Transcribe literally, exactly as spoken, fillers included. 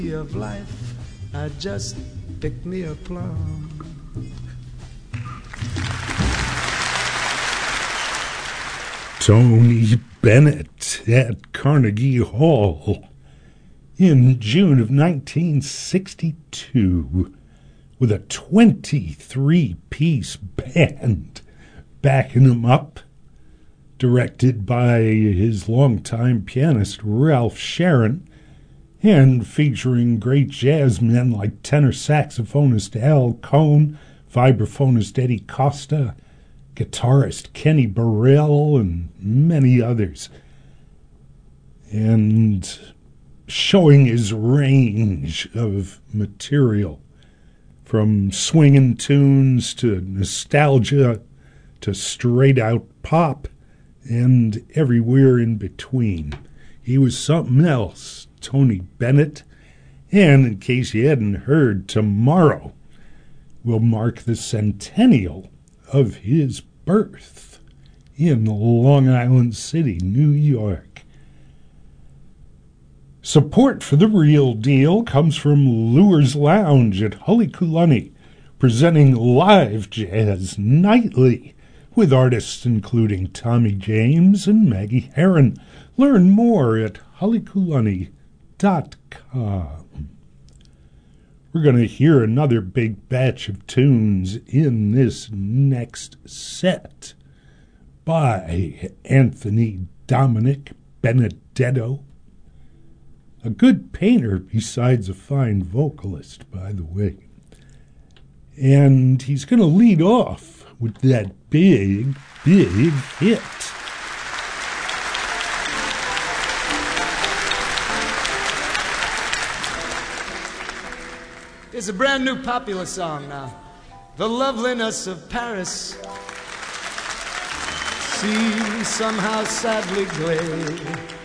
Of life, I just picked me a plum. Tony Bennett at Carnegie Hall in June of nineteen sixty-two with a twenty-three piece band backing him up, directed by his longtime pianist Ralph Sharon, and featuring great jazz men like tenor saxophonist Al Cohn, vibraphonist Eddie Costa, guitarist Kenny Burrell, and many others. And showing his range of material, from swinging tunes to nostalgia to straight-out pop and everywhere in between. He was something else, Tony Bennett. And in case you hadn't heard, tomorrow will mark the centennial of his birth in Long Island City, New York. Support for The Real Deal comes from Lure's Lounge at Hullyculunny, presenting live jazz nightly with artists including Tommy James and Maggie Herron. Learn more at hullyculunny dot com. We're going to hear another big batch of tunes in this next set by Anthony Dominic Benedetto, a good painter besides a fine vocalist, by the way. And he's going to lead off with that big, big hit. It's a brand new popular song now. The loveliness of Paris seems somehow sadly gray.